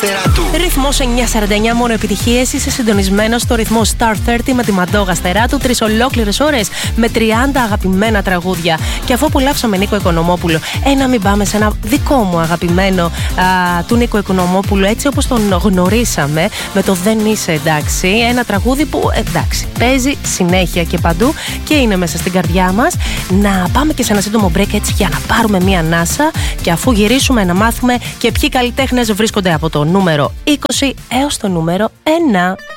Γαστεράτου. Ρυθμός 949, μόνο επιτυχίες. Είσαι συντονισμένος στο ρυθμό Star 30 με τη Μαντό Γαστεράτου. 3 ολόκληρες ώρες με 30 αγαπημένα τραγούδια. Και αφού απολαύσαμε Νίκο Οικονομόπουλο, να μην πάμε σε ένα δικό μου αγαπημένο του Νίκο Οικονομόπουλου, έτσι όπως τον γνωρίσαμε, με το Δεν είσαι εντάξει. Ένα τραγούδι που εντάξει, παίζει συνέχεια και παντού και είναι μέσα στην καρδιά μας. Να πάμε και σε ένα σύντομο break, έτσι, για να πάρουμε μία ανάσα. Και αφού γυρίσουμε, να μάθουμε και ποιοι καλλιτέχνες βρίσκονται από το νούμερο 20 έως το νούμερο 1.